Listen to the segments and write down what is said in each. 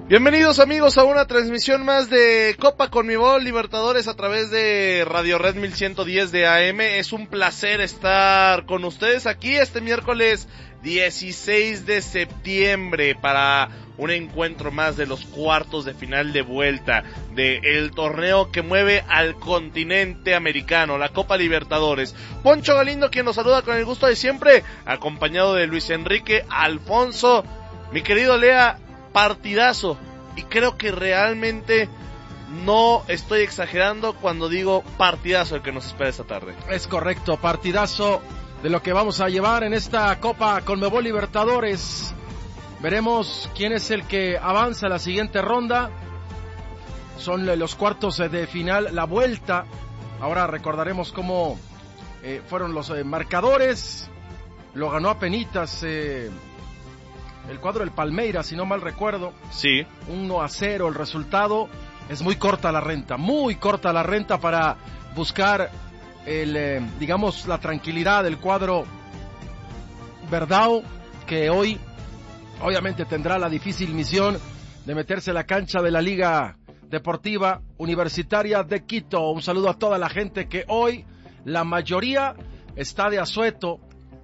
Bienvenidos amigos a una transmisión más de Copa Conmebol Libertadores a través de Radio Red 1110 de AM. Es un placer estar con ustedes aquí este miércoles 16 de septiembre para un encuentro más de los cuartos de final de vuelta del torneo que mueve al continente americano, la Copa Libertadores. Poncho Galindo quien nos saluda con el gusto de siempre, acompañado de Luis Enrique Alfonso. Mi querido Lea, partidazo, y creo que realmente no estoy exagerando cuando digo partidazo el que nos espera esta tarde. Es correcto, partidazo de lo que vamos a llevar en esta Copa Conmebol Libertadores. Veremos quién es el que avanza a la siguiente ronda. Son los cuartos de final, la vuelta. Ahora recordaremos cómo fueron los marcadores. Lo ganó apenitas el cuadro del Palmeiras, si no mal recuerdo. Sí. 1-0 el resultado. Es muy corta la renta para buscar la tranquilidad del cuadro Verdao, que hoy obviamente tendrá la difícil misión de meterse en la cancha de la Liga Deportiva Universitaria de Quito. Un saludo a toda la gente que hoy, la mayoría, está de asueto.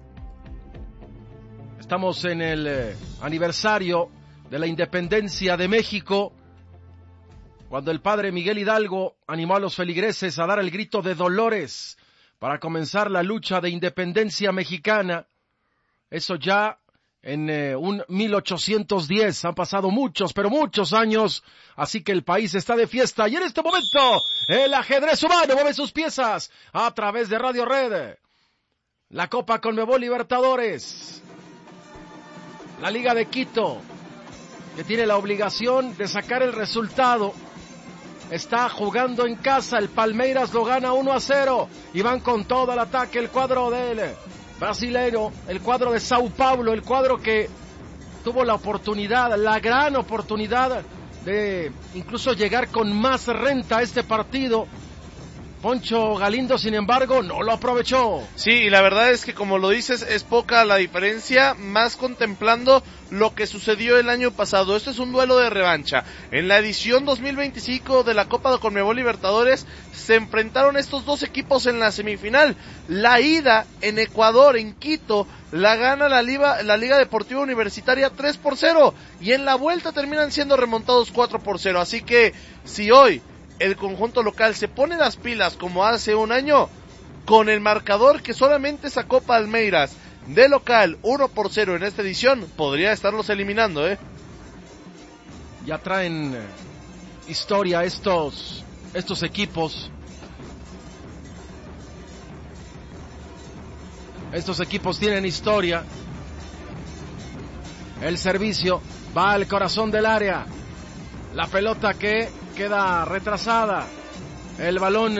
Estamos en el aniversario de la independencia de México, cuando el padre Miguel Hidalgo animó a los feligreses a dar el grito de dolores para comenzar la lucha de independencia mexicana. Eso ya en 1810, han pasado muchos, pero muchos años, así que el país está de fiesta, y en este momento el ajedrez humano mueve sus piezas a través de Radio Red. La Copa Conmebol Libertadores, la Liga de Quito, que tiene la obligación de sacar el resultado, está jugando en casa. El Palmeiras lo gana 1-0 y van con todo el ataque el cuadro del brasileño, el cuadro de Sao Paulo, el cuadro que tuvo la oportunidad, la gran oportunidad de incluso llegar con más renta a este partido. Poncho Galindo, sin embargo, no lo aprovechó. Sí, y la verdad es que, como lo dices, es poca la diferencia, más contemplando lo que sucedió el año pasado. Esto es un duelo de revancha. En la edición 2025 de la Copa de Conmebol Libertadores se enfrentaron estos dos equipos en la semifinal. La ida en Ecuador, en Quito, la gana la Liga Deportiva Universitaria 3-0, y en la vuelta terminan siendo remontados 4-0. Así que, si hoy el conjunto local se pone las pilas como hace un año, con el marcador que solamente sacó Palmeiras de local 1-0 en esta edición, podría estarlos eliminando, Ya traen historia estos equipos. Estos equipos tienen historia. El servicio va al corazón del área. La pelota que queda retrasada. El balón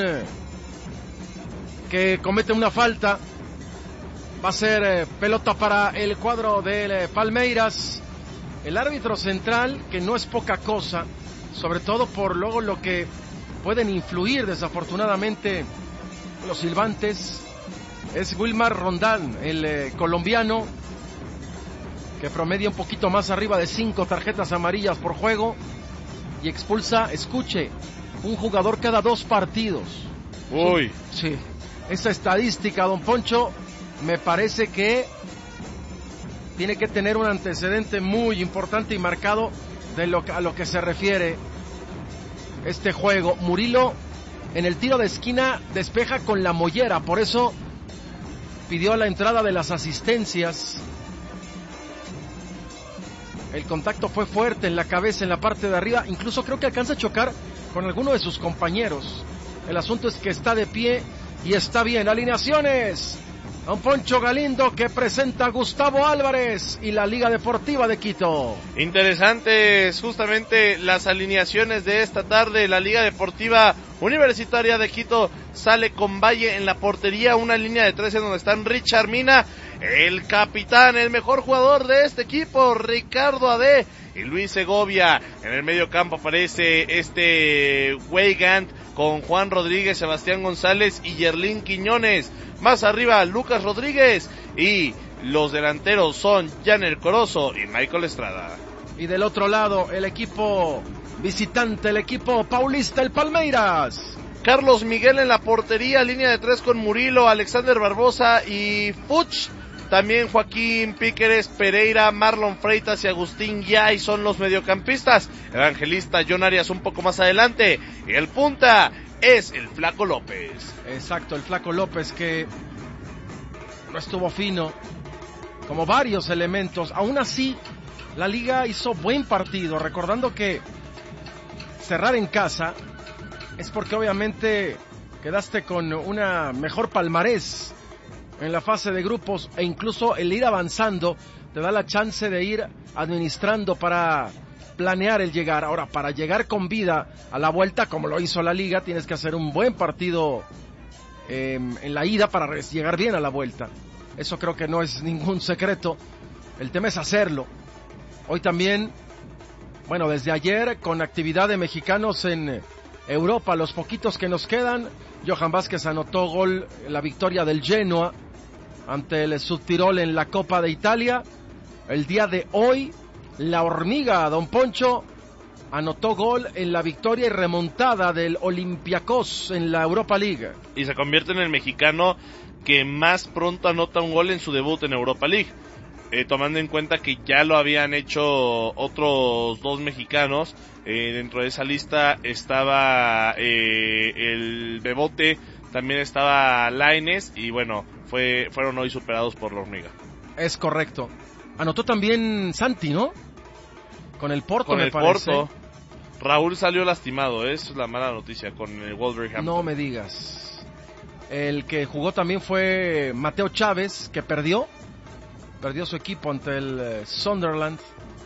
que comete una falta. Va a ser pelota para el cuadro del Palmeiras. El árbitro central, que no es poca cosa, sobre todo por luego lo que pueden influir desafortunadamente los silbantes, es Wilmar Rondán, el colombiano, que promedia un poquito más arriba de 5 tarjetas amarillas por juego y expulsa, escuche, un jugador cada 2 partidos. Uy. Sí, esa estadística, don Poncho, me parece que tiene que tener un antecedente muy importante y marcado a lo que se refiere este juego. Murilo en el tiro de esquina despeja con la mollera, por eso pidió la entrada de las asistencias. El contacto fue fuerte en la cabeza, en la parte de arriba, incluso creo que alcanza a chocar con alguno de sus compañeros. El asunto es que está de pie y está bien. Alineaciones: don Poncho Galindo, que presenta a Gustavo Álvarez y la Liga Deportiva de Quito. Interesantes justamente las alineaciones de esta tarde. La Liga Deportiva Universitaria de Quito sale con Valle en la portería, una línea de 3 en donde están Richard Mina, el capitán, el mejor jugador de este equipo, Ricardo Ade, y Luis Segovia. En el medio campo aparece Weigand con Juan Rodríguez, Sebastián González y Yerlín Quiñones. Más arriba, Lucas Rodríguez, y los delanteros son Janel Corozo y Michael Estrada. Y del otro lado, el equipo visitante, el equipo paulista, el Palmeiras. Carlos Miguel en la portería, línea de 3 con Murilo, Alexander Barbosa y Fuchs. También Joaquín Píqueres, Pereira, Marlon Freitas y Agustín Yay son los mediocampistas. Evangelista John Arias un poco más adelante. Y el punta es el Flaco López. Exacto, el Flaco López, que no estuvo fino, como varios elementos. Aún así, la liga hizo buen partido, recordando que cerrar en casa es porque obviamente quedaste con una mejor palmarés en la fase de grupos, e incluso el ir avanzando te da la chance de ir administrando para planear el llegar. Ahora, para llegar con vida a la vuelta, como lo hizo la liga, tienes que hacer un buen partido en la ida para llegar bien a la vuelta. Eso creo que no es ningún secreto. El tema es hacerlo. Hoy también, bueno, desde ayer, con actividad de mexicanos en Europa, los poquitos que nos quedan, Johan Vázquez anotó gol en la victoria del Genoa ante el Subtirol en la Copa de Italia. El día de hoy, la Hormiga, Don Poncho, anotó gol en la victoria y remontada del Olympiacos en la Europa League. Y se convierte en el mexicano que más pronto anota un gol en su debut en Europa League. Tomando en cuenta que ya lo habían hecho otros dos mexicanos. Dentro de esa lista estaba el Bebote, también estaba Lainez, y bueno, fueron hoy superados por la Hormiga. Es correcto. Anotó también Santi, ¿no? Con el Porto, con me el parece. Porto. Raúl salió lastimado, es la mala noticia con el Wolverhampton. No me digas. El que jugó también fue Mateo Chávez, que perdió su equipo ante el Sunderland,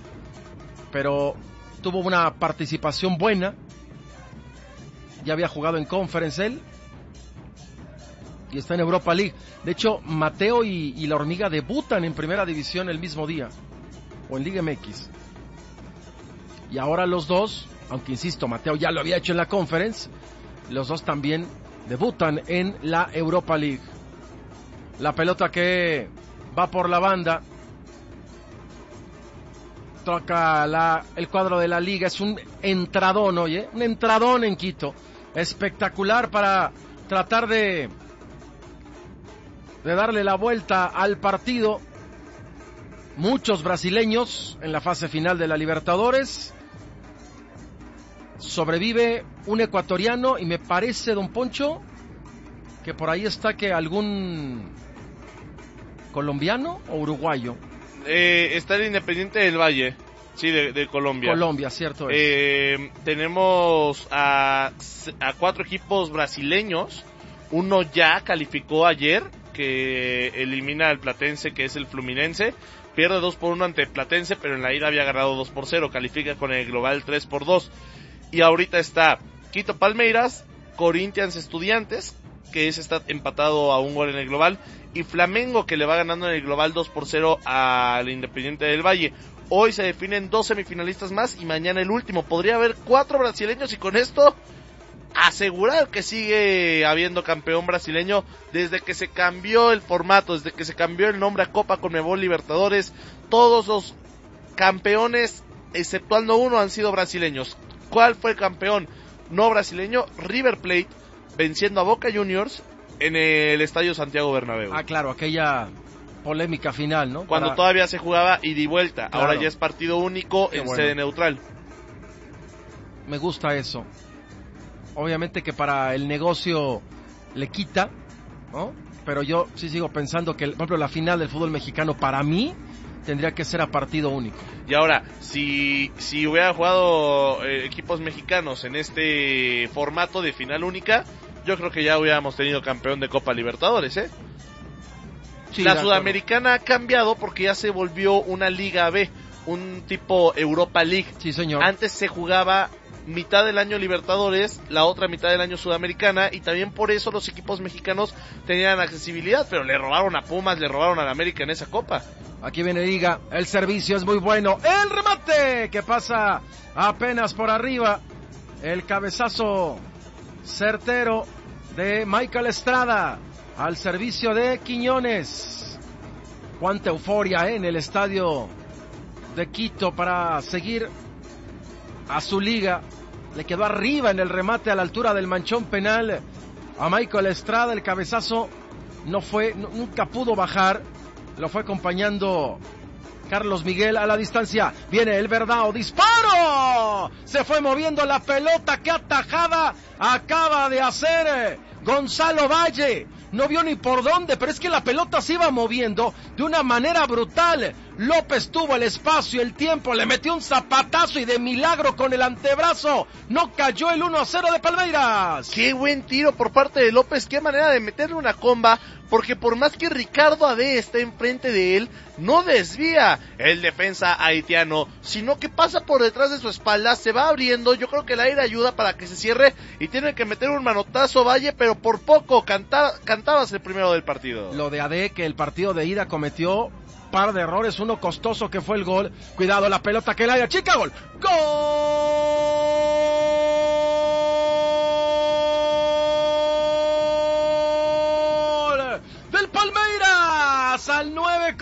pero tuvo una participación buena. Ya había jugado en Conference él y está en Europa League. De hecho, Mateo y la Hormiga debutan en Primera División el mismo día, o en Liga MX. Y ahora los dos, aunque insisto, Mateo ya lo había hecho en la Conference, los dos también debutan en la Europa League. La pelota que va por la banda, toca el cuadro de la liga, es un entradón, oye, un entradón en Quito, espectacular para tratar de darle la vuelta al partido. Muchos brasileños en la fase final de la Libertadores. Sobrevive un ecuatoriano y me parece, Don Poncho, que por ahí está que algún colombiano o uruguayo. Está el Independiente del Valle, sí, de Colombia. Colombia, cierto es. Tenemos a 4 equipos brasileños. Uno ya calificó ayer, que elimina al Platense, que es el Fluminense. Pierde 2-1 ante Platense, pero en la ida había ganado 2-0. Califica con el global 3-2. Y ahorita está Quito Palmeiras, Corinthians Estudiantes, que está empatado a un gol en el global, y Flamengo, que le va ganando en el global 2-0 al Independiente del Valle. Hoy se definen 2 semifinalistas más y mañana el último. Podría haber 4 brasileños y con esto asegurar que sigue habiendo campeón brasileño desde que se cambió el formato, desde que se cambió el nombre a Copa Conmebol Libertadores. Todos los campeones, exceptuando uno, han sido brasileños. ¿Cuál fue el campeón no brasileño? River Plate, venciendo a Boca Juniors en el Estadio Santiago Bernabéu. Ah, claro, aquella polémica final, ¿no? Cuando todavía se jugaba ida y vuelta. Claro. Ahora ya es partido único en sede neutral. Me gusta eso. Obviamente que para el negocio le quita, ¿no? Pero yo sí sigo pensando que, por ejemplo, la final del fútbol mexicano para mí tendría que ser a partido único. Y ahora, si hubiera jugado equipos mexicanos en este formato de final única, yo creo que ya hubiéramos tenido campeón de Copa Libertadores, ¿eh? Sí, la Sudamericana ha cambiado porque ya se volvió una Liga B, un tipo Europa League. Sí, señor. Antes se jugaba mitad del año Libertadores, la otra mitad del año Sudamericana, y también por eso los equipos mexicanos tenían accesibilidad, pero le robaron a Pumas, le robaron a la América en esa Copa. Aquí viene Liga, el servicio es muy bueno, el remate que pasa apenas por arriba, el cabezazo certero de Michael Estrada al servicio de Quiñones. Cuánta euforia en el estadio de Quito para seguir a su liga. Le quedó arriba en el remate a la altura del manchón penal a Michael Estrada. El cabezazo nunca pudo bajar. Lo fue acompañando Carlos Miguel a la distancia. Viene el Verdao, disparo. Se fue moviendo la pelota. ¡Qué atajada acaba de hacer Gonzalo Valle! No vio ni por dónde, pero es que la pelota se iba moviendo de una manera brutal. López tuvo el espacio, el tiempo, le metió un zapatazo y de milagro con el antebrazo no cayó el 1-0 de Palmeiras. Qué buen tiro por parte de López, qué manera de meterle una comba, porque por más que Ricardo Ade esté enfrente de él, no desvía el defensa haitiano, sino que pasa por detrás de su espalda, se va abriendo. Yo creo que el aire ayuda para que se cierre y tiene que meter un manotazo Valle, pero por poco cantabas el primero del partido. Lo de Ade, que el partido de ida cometió par de errores, uno costoso que fue el gol. Cuidado la pelota que la haya, chica, gol. ¡Gol! Del Palmeiras al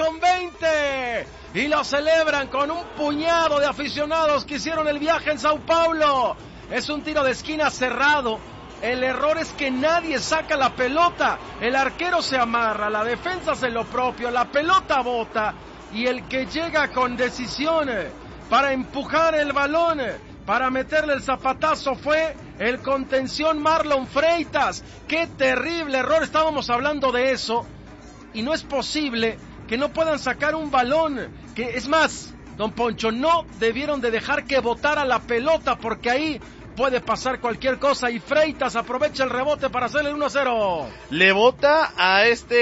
9:20. Y lo celebran con un puñado de aficionados que hicieron el viaje en Sao Paulo. Es un tiro de esquina cerrado. El error es que nadie saca la pelota, el arquero se amarra, la defensa hace lo propio, la pelota bota y el que llega con decisión para empujar el balón, para meterle el zapatazo fue el contención Marlon Freitas. ¡Qué terrible error! Estábamos hablando de eso y no es posible que no puedan sacar un balón, que es más, don Poncho, no debieron de dejar que botara la pelota porque ahí puede pasar cualquier cosa y Freitas aprovecha el rebote para hacerle el 1-0. Le bota a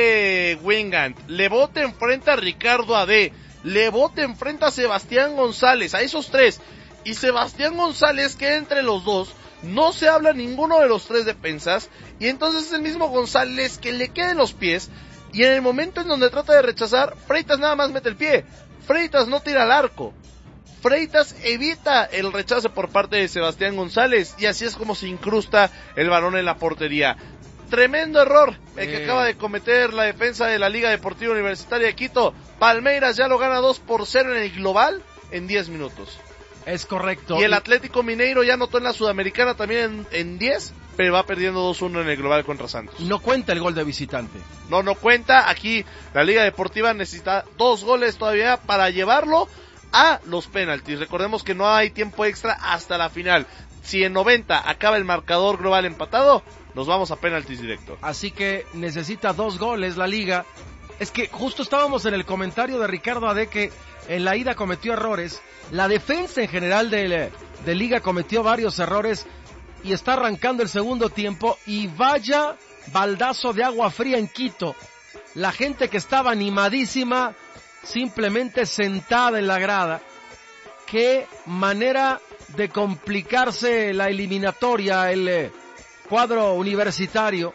Wingant, le bota enfrente a Ricardo Ade, le bota enfrente a Sebastián González, a esos tres. Y Sebastián González, que entre los dos no se habla ninguno de los tres defensas, y entonces es el mismo González que le queda en los pies, y en el momento en donde trata de rechazar, Freitas nada más mete el pie, Freitas no tira al arco. Freitas evita el rechazo por parte de Sebastián González y así es como se incrusta el balón en la portería. Tremendo error el que acaba de cometer la defensa de la Liga Deportiva Universitaria de Quito. Palmeiras ya lo gana 2-0 en el global en 10 minutos. Es correcto. Y el Atlético Mineiro ya anotó en la Sudamericana también en 10, pero va perdiendo 2-1 en el global contra Santos. Y no cuenta el gol de visitante. No cuenta. Aquí la Liga Deportiva necesita 2 goles todavía para llevarlo a los penaltis. Recordemos que no hay tiempo extra hasta la final. Si en 90 acaba el marcador global empatado, nos vamos a penaltis directo. Así que necesita 2 goles la liga. Es que justo estábamos en el comentario de Ricardo Ade que en la ida cometió errores. La defensa en general de liga cometió varios errores y está arrancando el segundo tiempo y vaya baldazo de agua fría en Quito. La gente que estaba animadísima simplemente sentada en la grada. Qué manera de complicarse la eliminatoria, el cuadro universitario.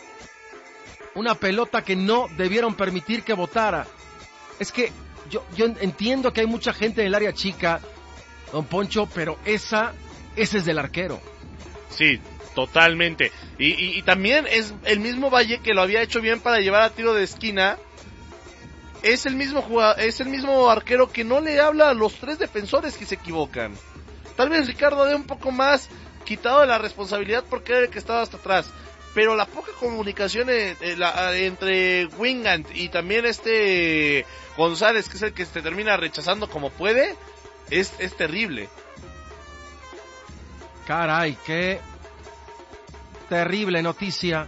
Una pelota que no debieron permitir que botara. Es que yo entiendo que hay mucha gente en el área chica, don Poncho, pero ese es del arquero. Sí, totalmente. Y también es el mismo Valle que lo había hecho bien para llevar a tiro de esquina. Es el mismo arquero que no le habla a los tres defensores que se equivocan. Tal vez Ricardo Ade un poco más quitado de la responsabilidad porque era el que estaba hasta atrás. Pero la poca comunicación entre Wingant y también González, que es el que se termina rechazando como puede, es terrible. Caray, qué terrible noticia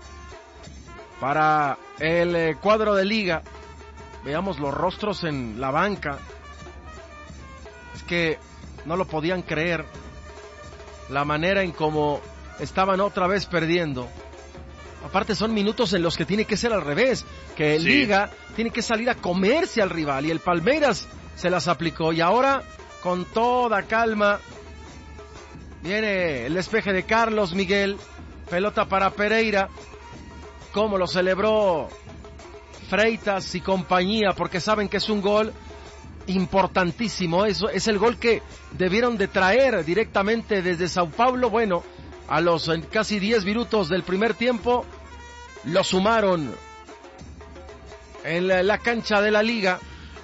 para el cuadro de liga. Veamos los rostros en la banca. Es que no lo podían creer. La manera en cómo estaban otra vez perdiendo. Aparte son minutos en los que tiene que ser al revés. Que el Liga tiene que salir a comerse al rival. Y el Palmeiras se las aplicó. Y ahora, con toda calma, viene el despeje de Carlos Miguel. Pelota para Pereira. Cómo lo celebró Freitas y compañía, porque saben que es un gol importantísimo. Eso es el gol que debieron de traer directamente desde Sao Paulo. Bueno, a los casi 10 minutos del primer tiempo lo sumaron en la cancha de la liga.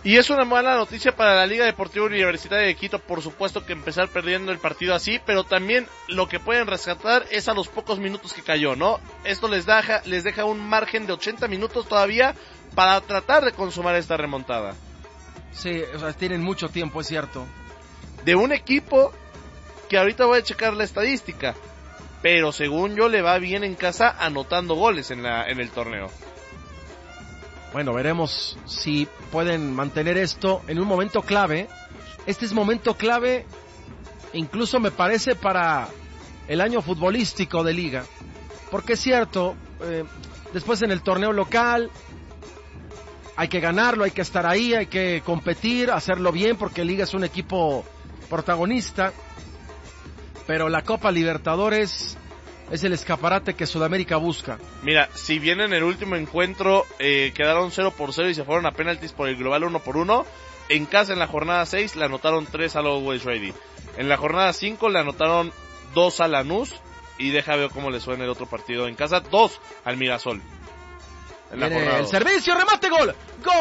Y es una mala noticia para la Liga Deportiva Universitaria de Quito, por supuesto que empezar perdiendo el partido así, pero también lo que pueden rescatar es a los pocos minutos que cayó, ¿no? Esto les deja un margen de 80 minutos todavía para tratar de consumar esta remontada. Sí, o sea, tienen mucho tiempo, es cierto. De un equipo que ahorita voy a checar la estadística, pero según yo le va bien en casa anotando goles en el torneo. Bueno, veremos si pueden mantener esto en un momento clave. Este es momento clave, incluso me parece para el año futbolístico de Liga. Porque es cierto, después en el torneo local hay que ganarlo, hay que estar ahí, hay que competir, hacerlo bien, porque Liga es un equipo protagonista. Pero la Copa Libertadores es el escaparate que Sudamérica busca. Mira, si bien en el último encuentro quedaron 0-0 y se fueron a penaltis por el global 1-1, en casa en la jornada 6 le anotaron 3 al Always Ready. En la jornada 5 le anotaron 2 a Lanús y deja ver cómo le suena el otro partido en casa, 2 al Mirasol. En la jornada el 2. Servicio, remate, gol.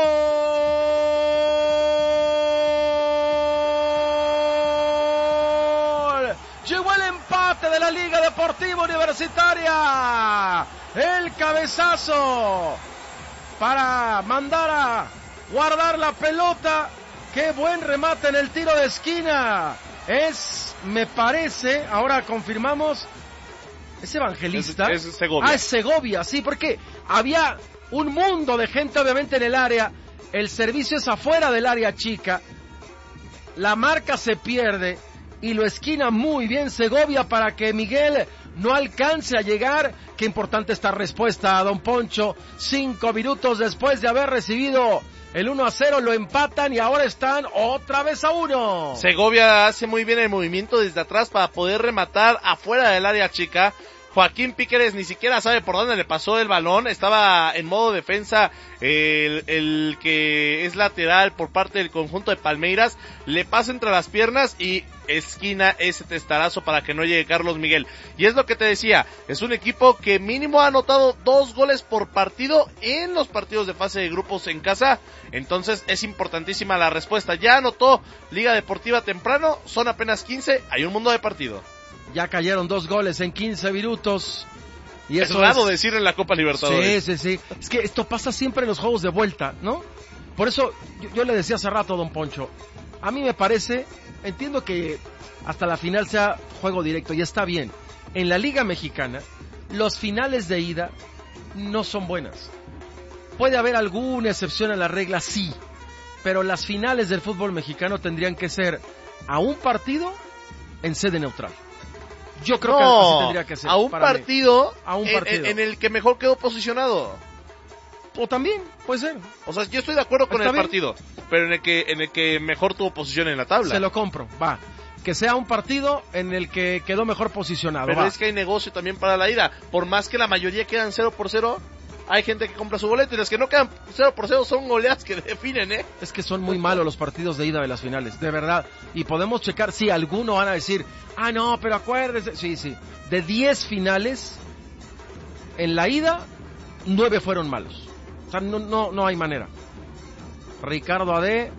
¡Gol! Llegó el empate de la Liga Deportiva Universitaria. El cabezazo para mandar a guardar la pelota. Qué buen remate en el tiro de esquina. Me parece, ahora confirmamos, ¿es Evangelista? Es Segovia. Es Segovia, sí, porque había un mundo de gente obviamente en el área. El servicio es afuera del área chica. La marca se pierde y lo esquina muy bien Segovia para que Miguel no alcance a llegar. Qué importante esta respuesta, don Poncho. 5 minutos después de haber recibido el 1-0, lo empatan y ahora están otra vez a 1. Segovia hace muy bien el movimiento desde atrás para poder rematar afuera del área chica. Joaquín Píqueres ni siquiera sabe por dónde le pasó el balón, estaba en modo defensa el que es lateral por parte del conjunto de Palmeiras, le pasa entre las piernas y esquina ese testarazo para que no llegue Carlos Miguel. Y es lo que te decía, es un equipo que mínimo ha anotado 2 goles por partido en los partidos de fase de grupos en casa, entonces es importantísima la respuesta. Ya anotó Liga Deportiva temprano, son apenas 15, hay un mundo de partido. Ya cayeron 2 goles en 15 minutos. Y eso es raro decir en la Copa Libertadores. Sí. Es que esto pasa siempre en los juegos de vuelta, ¿no? Por eso yo le decía hace rato a don Poncho, a mí me parece, entiendo que hasta la final sea juego directo y está bien. En la Liga Mexicana, los finales de ida no son buenas. Puede haber alguna excepción a la regla, sí, pero las finales del fútbol mexicano tendrían que ser a un partido en sede neutral. Yo creo que así tendría que ser. A un partido en el que mejor quedó posicionado. O también, puede ser. O sea, yo estoy de acuerdo con el partido, pero en el que mejor tuvo posición en la tabla. Se lo compro, va. Que sea un partido en el que quedó mejor posicionado. Pero es que hay negocio también para la ida. Por más que la mayoría quedan 0-0, hay gente que compra su boleto y los que no quedan 0-0 son goleadas que definen, ¿eh? Es que son muy malos los partidos de ida de las finales, de verdad. Y podemos checar, sí, algunos van a decir, no, pero acuérdese. Sí. De 10 finales, en la ida, 9 fueron malos. O sea, no hay manera. Ricardo Ade,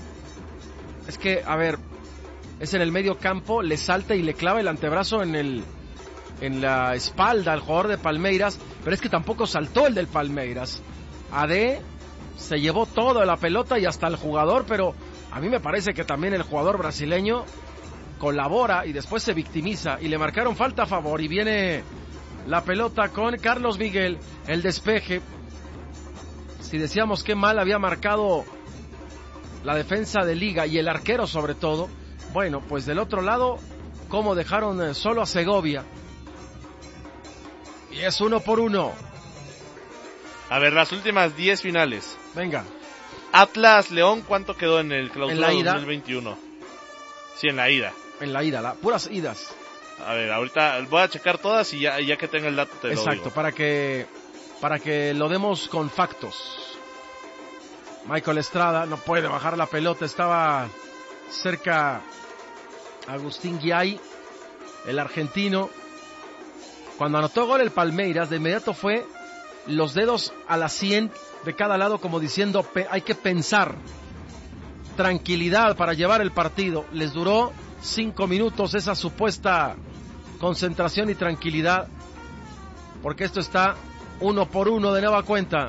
es que, a ver, es en el medio campo, le salta y le clava el antebrazo en la espalda al jugador de Palmeiras, pero es que tampoco saltó el del Palmeiras. Ade se llevó toda la pelota y hasta el jugador, pero a mí me parece que también el jugador brasileño colabora y después se victimiza y le marcaron falta a favor y viene la pelota con Carlos Miguel, el despeje. Si decíamos qué mal había marcado la defensa de Liga y el arquero sobre todo, bueno, pues del otro lado, cómo dejaron solo a Segovia. Y es 1-1. A ver, las últimas 10 finales. Venga. Atlas León, ¿cuánto quedó en el clausura en la 2021? Sí, en la ida. En la ida, puras idas. A ver, ahorita voy a checar todas y ya que tenga el dato te lo digo. Exacto, para que lo demos con factos. Michael Estrada no puede bajar la pelota, estaba cerca Agustín Guiay, el argentino. Cuando anotó gol el Palmeiras, de inmediato fue los dedos a la 100 de cada lado como diciendo, hay que pensar. tranquilidad para llevar el partido. Les duró 5 minutos esa supuesta concentración y tranquilidad, porque esto está 1-1 de nueva cuenta.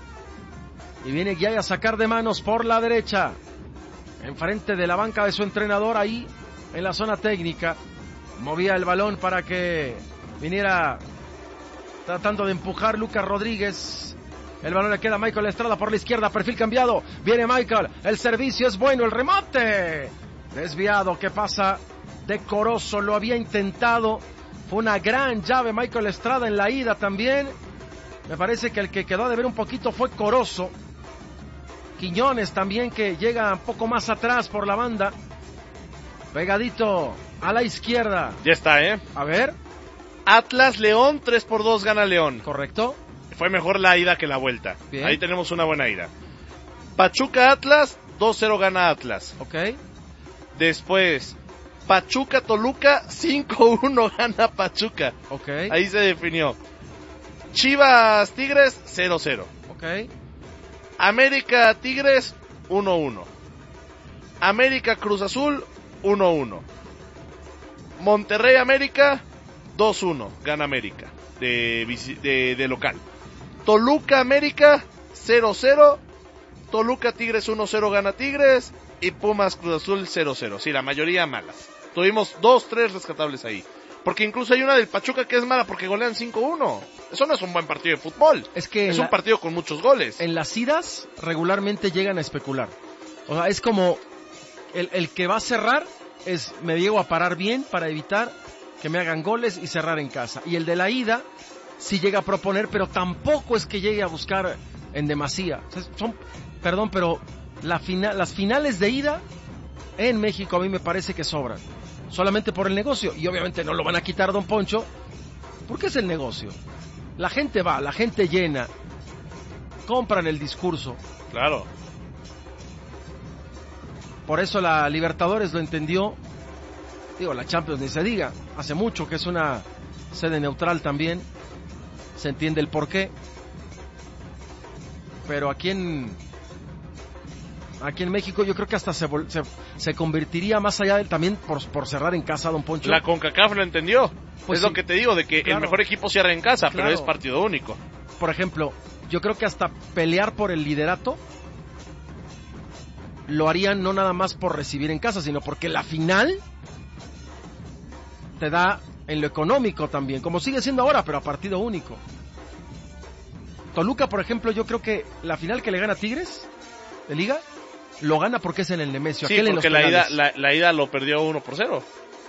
Y viene Guiay a sacar de manos por la derecha, enfrente de la banca de su entrenador, ahí en la zona técnica. Movía el balón para que viniera tratando de empujar Lucas Rodríguez. El balón le queda a Michael Estrada por la izquierda, perfil cambiado. Viene Michael, el servicio es bueno, el remate desviado. ¿Qué pasa? Decoroso, lo había intentado. Fue una gran llave Michael Estrada en la ida también. Me parece que el que quedó a deber un poquito fue Corozo. Quiñones también, que llega un poco más atrás por la banda. Pegadito a la izquierda. Ya está, A ver. Atlas León, 3-2 gana León. Correcto. Fue mejor la ida que la vuelta. Bien. Ahí tenemos una buena ida. Pachuca Atlas, 2-0 gana Atlas. Ok. Después, Pachuca Toluca, 5-1 gana Pachuca. Ok. Ahí se definió. Chivas Tigres, 0-0. Ok. América Tigres, 1-1. América Cruz Azul, 1-1. Monterrey América, 2-1 gana América de local. Toluca América, 0-0. Toluca Tigres, 1-0 gana Tigres. Y Pumas Cruz Azul, 0-0. Sí, la mayoría malas. Tuvimos 2-3 rescatables ahí. Porque incluso hay una del Pachuca que es mala porque golean 5-1. Eso no es un buen partido de fútbol. Es un partido con muchos goles. En las idas regularmente llegan a especular. O sea, es como el que va a cerrar es me llego a parar bien para evitar que me hagan goles y cerrar en casa. Y el de la ida sí llega a proponer, pero tampoco es que llegue a buscar en demasía. O sea, pero las finales de ida en México a mí me parece que sobran. Solamente por el negocio. Y obviamente no lo van a quitar, don Poncho, porque es el negocio. La gente va, la gente llena, compran el discurso. Claro. Por eso la Libertadores lo entendió. Digo, la Champions ni se diga. Hace mucho que es una sede neutral también. Se entiende el porqué. Pero aquí en México yo creo que hasta se convertiría más allá también por cerrar en casa, don Poncho. La CONCACAF lo entendió. Pues es sí, lo que te digo, de que claro, el mejor equipo cierra en casa, claro, pero es partido único. Por ejemplo, yo creo que hasta pelear por el liderato lo harían no nada más por recibir en casa, sino porque la final te da en lo económico también, como sigue siendo ahora, pero a partido único. Toluca, por ejemplo, yo creo que la final que le gana a Tigres de Liga lo gana porque es en el Nemesio. Sí, porque la ida lo perdió 1-0.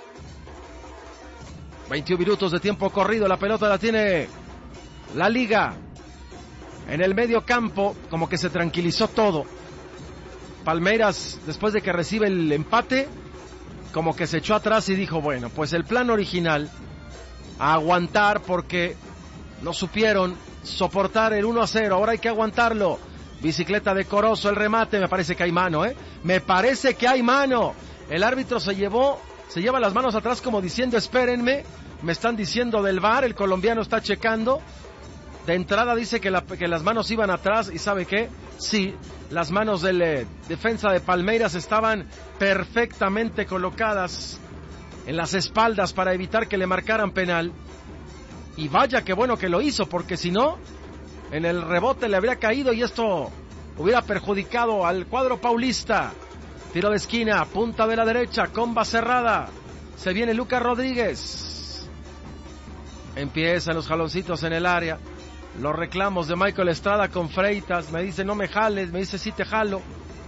21 minutos de tiempo corrido, la pelota la tiene la Liga. En el medio campo, como que se tranquilizó todo. Palmeiras, después de que recibe el empate, como que se echó atrás y dijo, bueno, pues el plan original, a aguantar porque no supieron soportar el 1-0, ahora hay que aguantarlo. Bicicleta de Corozo, el remate, me parece que hay mano, me parece que hay mano. El árbitro se lleva las manos atrás como diciendo, espérenme, me están diciendo del VAR, el colombiano está checando. De entrada dice que las manos iban atrás, y ¿sabe qué? Sí, las manos del defensa de Palmeiras estaban perfectamente colocadas en las espaldas para evitar que le marcaran penal. Y vaya que bueno que lo hizo, porque si no, en el rebote le habría caído y esto hubiera perjudicado al cuadro paulista. Tiro de esquina, punta de la derecha, comba cerrada. Se viene Lucas Rodríguez. Empiezan los jaloncitos en el área. Los reclamos de Michael Estrada con Freitas. Me dice, no me jales. Me dice, sí te jalo.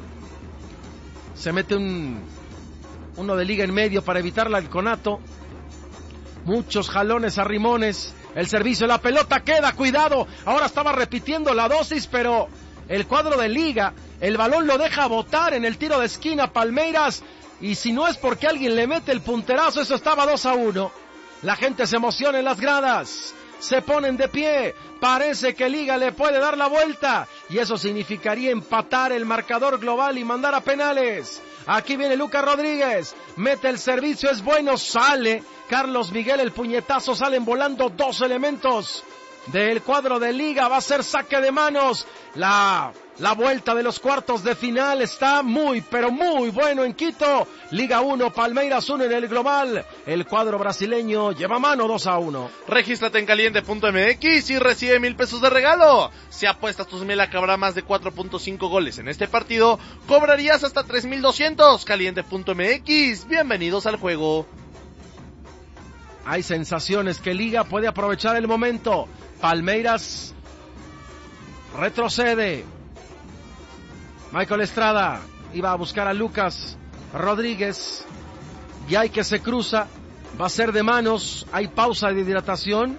Se mete uno de Liga en medio para evitar el conato. Muchos jalones a Rimones. El servicio, la pelota queda, cuidado. Ahora estaba repitiendo la dosis, pero el cuadro de Liga, el balón lo deja botar en el tiro de esquina Palmeiras. Y si no es porque alguien le mete el punterazo, eso estaba 2-1. La gente se emociona en las gradas. Se ponen de pie. Parece que Liga le puede dar la vuelta. Y eso significaría empatar el marcador global y mandar a penales. Aquí viene Lucas Rodríguez. Mete el servicio, es bueno, sale Carlos Miguel, el puñetazo, salen volando dos elementos del cuadro de Liga. Va a ser saque de manos. La La vuelta de los cuartos de final está muy, pero muy bueno en Quito. Liga 1, Palmeiras 1 en el global. El cuadro brasileño lleva mano 2-1. Regístrate en caliente.mx y recibe 1,000 pesos de regalo. Si apuestas tus 1,000 a que habrá más de 4.5 goles en este partido, cobrarías hasta 3,200. Caliente.mx, bienvenidos al juego. Hay sensaciones que Liga puede aprovechar el momento. Palmeiras retrocede. Michael Estrada iba a buscar a Lucas Rodríguez. Y hay que se cruza. Va a ser de manos. Hay pausa de hidratación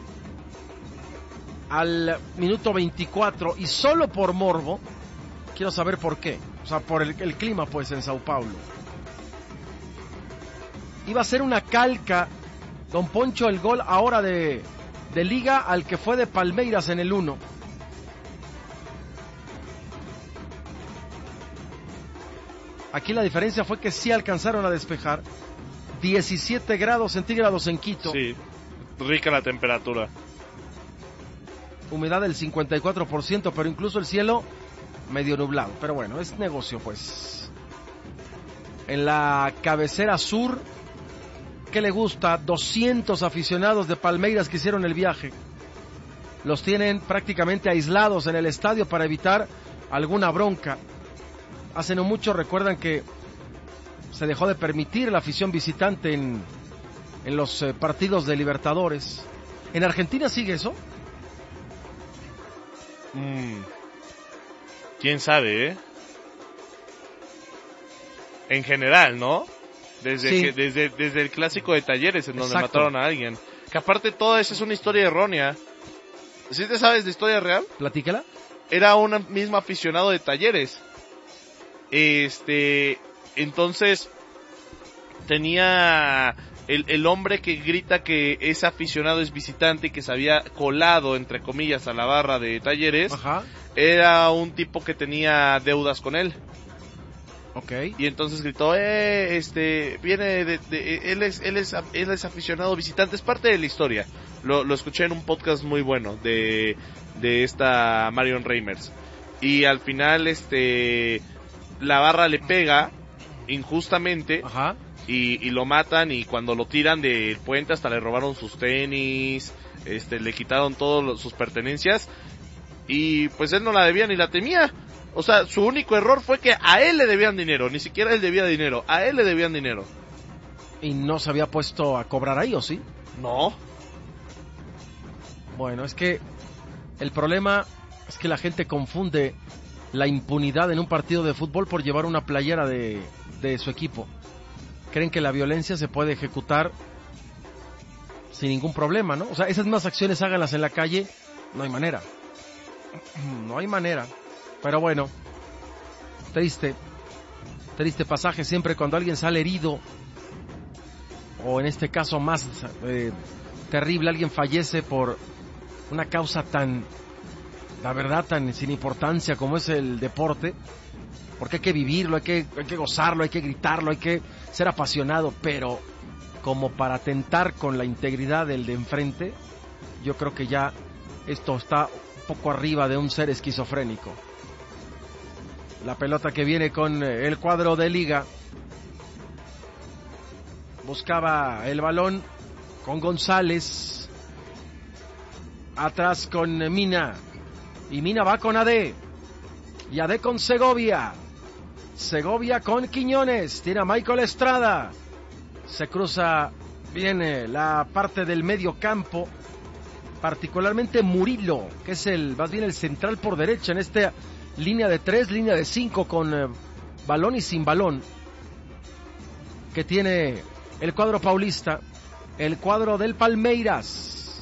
al minuto 24. Y solo por morbo, quiero saber por qué. O sea, por el clima pues en Sao Paulo. Iba a ser una calca, don Poncho, el gol ahora de Liga al que fue de Palmeiras en el 1. Aquí la diferencia fue que sí alcanzaron a despejar. 17 grados centígrados en Quito. Sí, rica la temperatura. Humedad del 54%, pero incluso el cielo medio nublado. Pero bueno, es negocio pues. En la cabecera sur, ¿qué le gusta? 200 aficionados de Palmeiras que hicieron el viaje. Los tienen prácticamente aislados en el estadio para evitar alguna bronca. Hace no mucho recuerdan que se dejó de permitir la afición visitante en los partidos de Libertadores. ¿En Argentina sigue eso? ¿Quién sabe, En general, ¿no? Sí. Desde el clásico de Talleres, en donde Exacto. mataron a alguien. Que aparte toda esa es una historia errónea. ¿Sí te sabes de historia real? Platícala. Era un mismo aficionado de Talleres. Entonces tenía el hombre que grita que ese aficionado es visitante y que se había colado, entre comillas, a la barra de Talleres. Ajá. Era un tipo que tenía deudas con él. Ok. Y entonces gritó, viene él es aficionado visitante, es parte de la historia. Lo escuché en un podcast muy bueno de esta Marion Reimers. Y al final, la barra le pega injustamente. Ajá. Y lo matan, y cuando lo tiran del puente hasta le robaron sus tenis, le quitaron todas sus pertenencias, y pues él no la debía ni la temía. O sea, su único error fue que a él le debían dinero, ni siquiera él debía dinero, a él le debían dinero. ¿Y no se había puesto a cobrar ahí o sí? No. Bueno, es que el problema es que la gente confunde la impunidad en un partido de fútbol por llevar una playera de su equipo. Creen que la violencia se puede ejecutar sin ningún problema, ¿no? O sea, esas mismas acciones háganlas en la calle, no hay manera. No hay manera. Pero bueno, triste pasaje siempre cuando alguien sale herido, o en este caso más terrible, alguien fallece por una causa tan, la verdad, tan sin importancia como es el deporte. Porque hay que vivirlo, hay que gozarlo, hay que gritarlo, hay que ser apasionado, pero como para atentar con la integridad del de enfrente, yo creo que ya esto está un poco arriba de un ser esquizofrénico. La pelota que viene con el cuadro de Liga. Buscaba el balón con González. Atrás con Mina. Y Mina va con AD. Y AD con Segovia. Segovia con Quiñones, tiene a Michael Estrada, se cruza bien la parte del medio campo, particularmente Murillo, que es más bien el central por derecha en esta línea de 3, línea de 5 con balón y sin balón, que tiene el cuadro paulista, el cuadro del Palmeiras.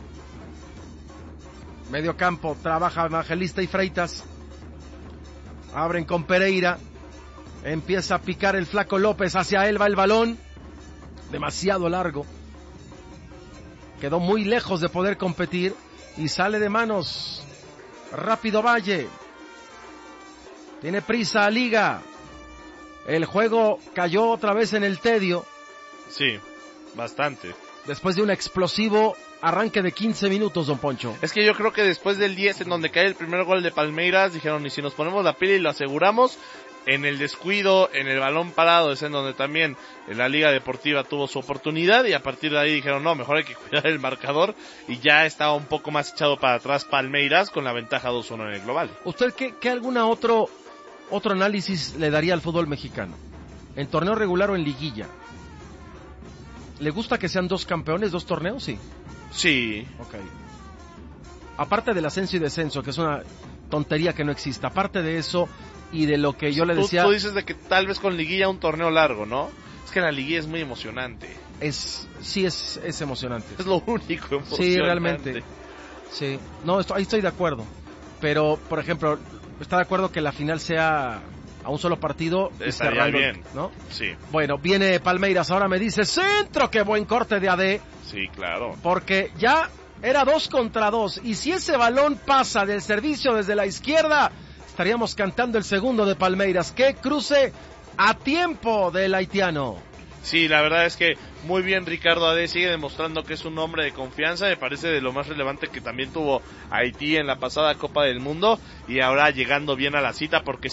Medio campo, trabaja Evangelista y Freitas, abren con Pereira. Empieza a picar el Flaco López, hacia él va el balón, demasiado largo, quedó muy lejos de poder competir y sale de manos rápido Valle, tiene prisa Liga, el juego cayó otra vez en el tedio. Sí, bastante. después de un explosivo arranque de 15 minutos, don Poncho. Es que yo creo que después del 10, en donde cae el primer gol de Palmeiras, dijeron, y si nos ponemos la pila y lo aseguramos, en el descuido, en el balón parado, es en donde también la Liga Deportiva tuvo su oportunidad, y a partir de ahí dijeron, no, mejor hay que cuidar el marcador, y ya estaba un poco más echado para atrás Palmeiras con la ventaja 2-1 en el global. ¿Usted qué alguna otro análisis le daría al fútbol mexicano? ¿En torneo regular o en liguilla? ¿Le gusta que sean 2 campeones, 2 torneos? Sí. Sí. Ok. Aparte del ascenso y descenso, que es una tontería que no exista, aparte de eso y de lo que yo le decía... Tú dices de que tal vez con liguilla un torneo largo, ¿no? Es que la liguilla es muy emocionante. Sí, es emocionante. Es lo único emocionante. Sí, realmente. Sí. No, ahí estoy de acuerdo. Pero, por ejemplo, ¿está de acuerdo que la final sea a un solo partido? Estaría bien, ¿no? Sí. Bueno, viene Palmeiras, ahora me dice, centro, qué buen corte de AD. Sí, claro. Porque ya era 2 contra 2, y si ese balón pasa del servicio desde la izquierda, estaríamos cantando el segundo de Palmeiras. ¡Qué cruce a tiempo del haitiano! Sí, la verdad es que muy bien Ricardo Ade, sigue demostrando que es un hombre de confianza, me parece de lo más relevante que también tuvo Haití en la pasada Copa del Mundo, y ahora llegando bien a la cita, porque